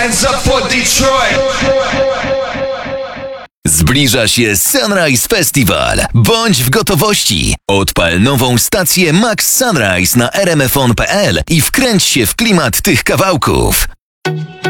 hands up for Detroit. Zbliża się Sunrise Festival. Bądź w gotowości. Odpal nową stację Max Sunrise na rmfon.pl i wkręć się w klimat tych kawałków.